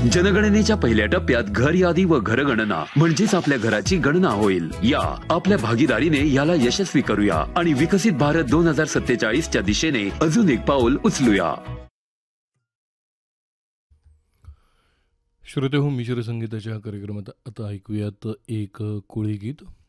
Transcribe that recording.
जनगणनेच्या पहिल्या टप्प्यात घर यादी व घरगणना म्हणजेच आपल्या घराची गणना होईल. या आपल्या भागीदारीने याला यशस्वी करूया आणि विकसित भारत 2047च्या दिशेने अजून एक पाऊल उचलूया. श्रोते हो, मिश्र संगीताच्या कार्यक्रमात आता ऐकूयात एक कोळी गीत.